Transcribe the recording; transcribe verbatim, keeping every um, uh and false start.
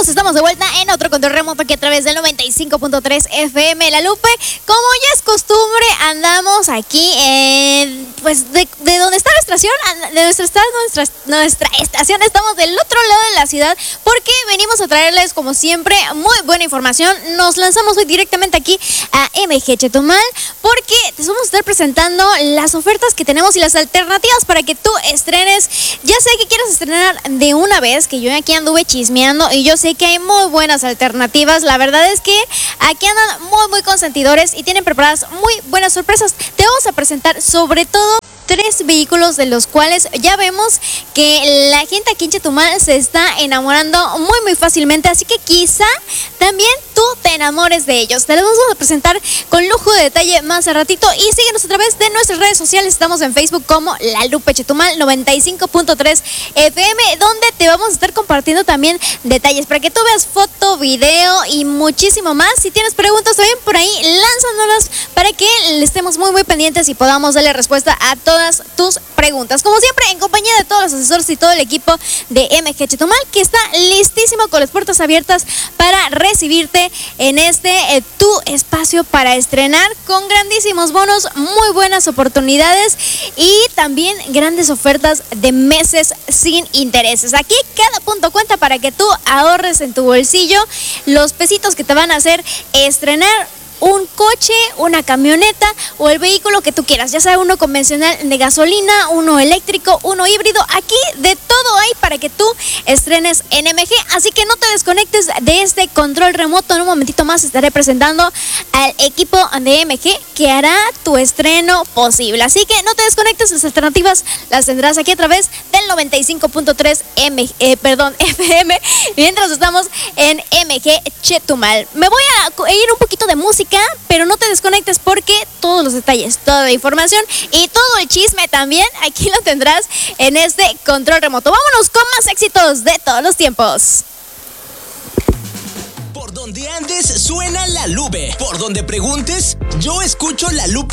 estamos de vuelta en otro control remoto aquí a través del noventa y cinco punto tres F M La Lupe. Como ya es costumbre, andamos aquí en, pues de, de donde está nuestra estación, de nuestra, nuestra, nuestra estación, estamos del otro lado de la ciudad porque venimos a traerles como siempre muy buena información. Nos lanzamos hoy directamente aquí a M G Chetumal porque te vamos a estar presentando las ofertas que tenemos y las alternativas para que tú estrenes. Ya sé que quieres estrenar de una vez, que yo aquí anduve chismeando y yo sé que hay muy buenas alternativas. La verdad es que aquí andan muy muy consentidores y tienen preparadas muy buenas sorpresas. Te vamos a presentar sobre todo tres vehículos de los cuales ya vemos que la gente aquí en Chetumal se está enamorando muy muy fácilmente, así que quizá también tú te enamores de ellos. Te los vamos a presentar con lujo de detalle más a ratito y síguenos a través de nuestras redes sociales. Estamos en Facebook como La Lupe Chetumal noventa y cinco punto tres F M, donde te vamos a estar compartiendo también detalles para que tú veas foto, video y muchísimo más. Si tienes preguntas también por ahí, lánzanoslas para que le estemos muy muy pendientes y podamos darle respuesta a todas tus preguntas. Como siempre, en compañía de todos los asesores y todo el equipo de M G Chetumal, que está listísimo con las puertas abiertas para recibirte en este eh, tu espacio para estrenar, con grandísimos bonos, muy buenas oportunidades y también grandes ofertas de meses sin intereses. Aquí cada punto cuenta para que tú ahorres en tu bolsillo los pesitos que te van a hacer estrenar un coche, una camioneta o el vehículo que tú quieras, ya sea uno convencional de gasolina, uno eléctrico, uno híbrido. Aquí de todo hay para que tú estrenes en M G, así que no te desconectes de este control remoto. En un momentito más estaré presentando al equipo de M G que hará tu estreno posible, así que no te desconectes. Las alternativas las tendrás aquí a través del noventa y cinco punto tres M, eh, perdón, F M, mientras estamos en M G Chetumal. Me voy a ir un poquito de música, pero no te desconectes porque todos los detalles, toda la información y todo el chisme también aquí lo tendrás en este control remoto. Vámonos con más éxitos de todos los tiempos. Por donde andes suena La Lupe. Por donde preguntes, yo escucho La Lupe.